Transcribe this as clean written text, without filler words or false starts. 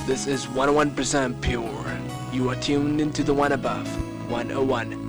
This is 101% pure. You are tuned into the one above, 101